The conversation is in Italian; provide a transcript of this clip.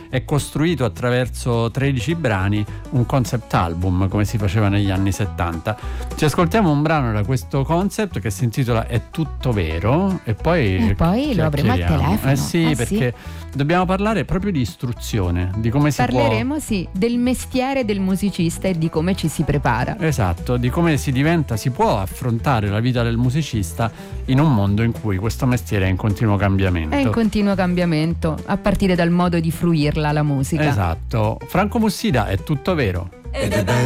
è costruito attraverso 13 brani, un concept album come si faceva negli anni 70. Ci ascoltiamo un brano da questo concept che si intitola È tutto vero e poi lo avremo al telefono. Sì, perché dobbiamo parlare proprio di istruzione, di come parleremo del mestiere del musicista e di come ci si prepara. Esatto, di come si può affrontare la vita del musicista in un mondo in cui questo mestiere è in continuo cambiamento. È in continuo cambiamento, a partire dal modo di fruirla la musica. Esatto. Franco Mussida, È tutto vero. Ed è bello